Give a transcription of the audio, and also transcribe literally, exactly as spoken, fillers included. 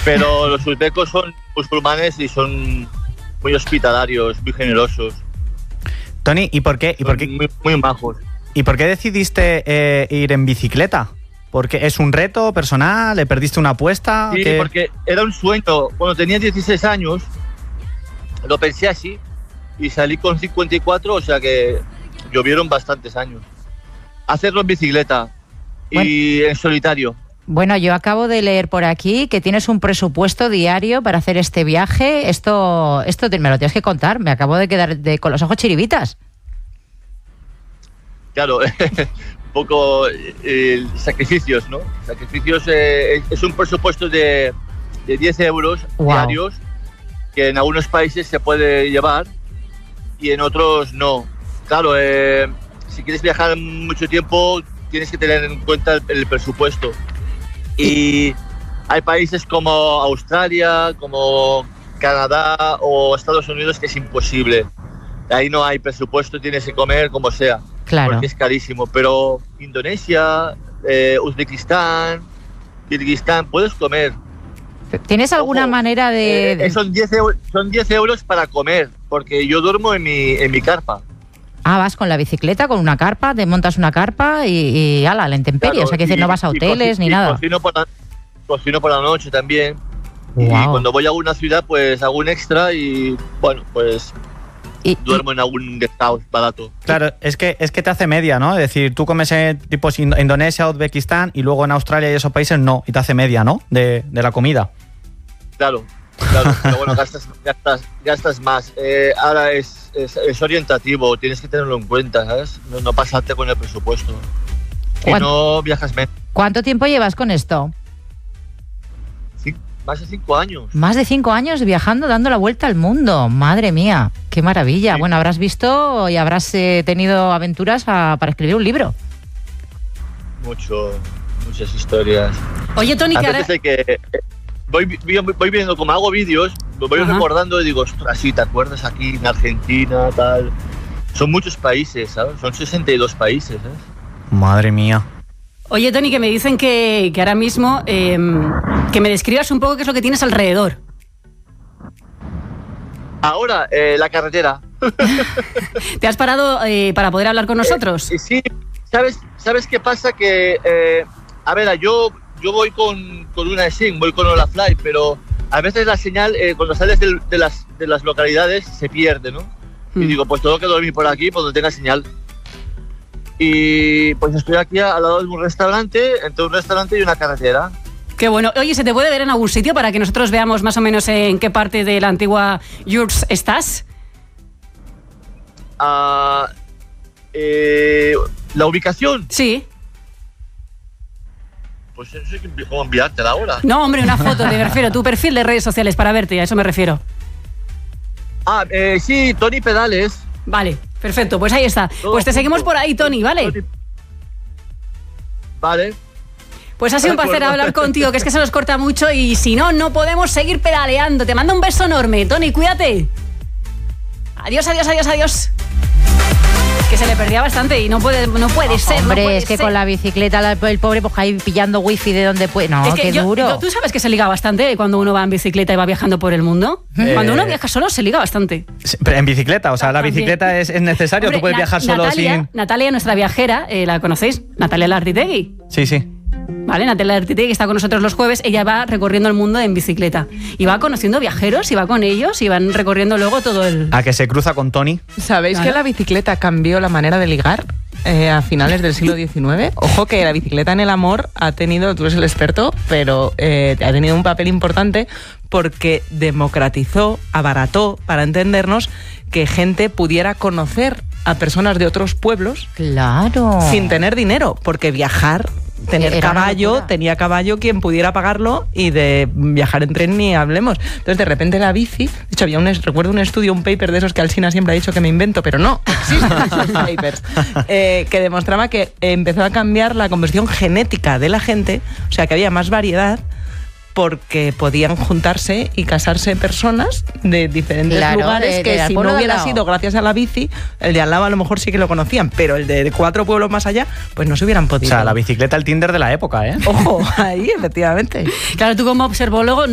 Pero los uzbecos son musulmanes y son muy hospitalarios, muy generosos. Tony, ¿y por qué? ¿Y por qué? Muy, muy majos. ¿Y por qué decidiste eh, ir en bicicleta? ¿Porque es un reto personal? ¿Le perdiste una apuesta? Sí, ¿Qué? porque era un sueño. Cuando tenía dieciséis años, lo pensé así y salí con cincuenta y cuatro, o sea que llovieron bastantes años. Hacerlo en bicicleta y bueno, en solitario. Bueno, yo acabo de leer por aquí que tienes un presupuesto diario para hacer este viaje. Esto, esto te, me lo tienes que contar. Me acabo de quedar de, con los ojos chiribitas. Claro, un poco eh, sacrificios, ¿no? Sacrificios, eh, es un presupuesto de, de diez euros wow. diarios, que en algunos países se puede llevar y en otros no. Claro, eh, si quieres viajar mucho tiempo, tienes que tener en cuenta el, el presupuesto. Y hay países como Australia, como Canadá o Estados Unidos que es imposible. Ahí no hay presupuesto, tienes que comer como sea, claro, porque es carísimo. Pero Indonesia, eh, Uzbekistán, Kirguistán, puedes comer. ¿Tienes alguna Ojo, manera de...? Eh, son diez euros, son diez euros para comer, porque yo duermo en mi, en mi carpa. Ah, vas con la bicicleta, con una carpa, te montas una carpa y, y ala, la intemperie. Claro, o sea, que decir, no vas a hoteles y, ni y nada. Cocino por, la, cocino por la noche también. Wow. Y cuando voy a una ciudad, pues hago un extra y, bueno, pues y, duermo y... en algún guest house barato. Claro, es que, es que te hace media, ¿no? Es decir, tú comes en tipo Indonesia, Uzbekistán y luego en Australia y esos países no. Y te hace media, ¿no? De, de la comida. Claro, claro, pero bueno, gastas, gastas, gastas más. Eh, ahora es, es, es orientativo, tienes que tenerlo en cuenta, ¿sabes? No, no pasarte con el presupuesto. Y no viajas menos. ¿Cuánto tiempo llevas con esto? Sí, más de cinco años. Más de cinco años viajando, dando la vuelta al mundo. Madre mía, qué maravilla. Sí. Bueno, habrás visto y habrás eh, tenido aventuras a, para escribir un libro. Mucho, muchas historias. Oye, Tony, que ahora... que... Voy, voy viendo, como hago vídeos, lo voy Ajá. recordando y digo, ostras, sí, ¿te acuerdas aquí en Argentina, tal? Son muchos países, ¿sabes? Son sesenta y dos países, ¿sabes? Madre mía. Oye, Tony, que me dicen que, que ahora mismo, eh, que me describas un poco qué es lo que tienes alrededor. Ahora, eh, la carretera. ¿Te has parado eh, para poder hablar con nosotros? Eh, sí, ¿sabes, ¿sabes qué pasa? Que, eh, a ver, yo... Yo voy con, con una SIM, voy con Olafly, pero a veces la señal, eh, cuando sales de, de, las, de las localidades, se pierde, ¿no? Mm. Y digo, pues tengo que dormir por aquí, por donde tenga señal. Y pues estoy aquí al lado de un restaurante, entre un restaurante y una carretera. Qué bueno. Oye, ¿se te puede ver en algún sitio para que nosotros veamos más o menos en qué parte de la antigua U R S S estás? Uh, eh, ¿La ubicación? Sí. Pues no sé cómo enviártela ahora. No, hombre, una foto, te refiero, tu perfil de redes sociales para verte, a eso me refiero. Ah, eh, sí, Tony Pedales. Vale, perfecto, pues ahí está. Todo pues te junto. Seguimos por ahí, Tony, ¿vale? Tony. Vale. Pues ha sido un placer hablar contigo, que es que se nos corta mucho y si no, no podemos seguir pedaleando. Te mando un beso enorme, Tony, cuídate. Adiós, adiós, adiós, adiós. Que se le perdía bastante y no puede, no puede ser. Hombre, no puede es que ser. con la bicicleta el pobre pues ahí pillando wifi de donde puede. No, es que qué yo, duro. Yo, ¿tú sabes que se liga bastante cuando uno va en bicicleta y va viajando por el mundo? Eh... Cuando uno viaja solo se liga bastante. Pero en bicicleta, o sea, la bicicleta es, es necesario. Hombre, tú puedes Na- viajar solo Natalia, sin... Natalia, nuestra viajera, eh, ¿la conocéis? Natalia Larritegui. Sí, sí. Vale, Natalia Larritegui, que está con nosotros los jueves, ella va recorriendo el mundo en bicicleta. Y va conociendo viajeros y va con ellos y van recorriendo luego todo el... ¿A que se cruza con Tony? ¿Sabéis Claro. que la bicicleta cambió la manera de ligar eh, a finales del siglo diecinueve? Ojo que la bicicleta en el amor ha tenido, tú eres el experto, pero eh, ha tenido un papel importante porque democratizó, abarató, para entendernos, que gente pudiera conocer a personas de otros pueblos Claro. sin tener dinero, porque viajar... Tener Era caballo, tenía caballo quien pudiera pagarlo y de viajar en tren ni hablemos. Entonces de repente la bici, de hecho había un, recuerdo un estudio, un paper de esos que Alsina siempre ha dicho que me invento, pero no, existen esos papers, eh, que demostraba que empezó a cambiar la composición genética de la gente, o sea que había más variedad, porque podían juntarse y casarse personas de diferentes Claro, lugares de- que de si pueblo no de hubiera al lado. sido gracias a la bici, el de al lado a lo mejor sí que lo conocían, pero el de cuatro pueblos más allá, pues no se hubieran O podido. sea, la bicicleta, el Tinder de la época, ¿eh? Ojo, ahí efectivamente. Claro, tú como observólogo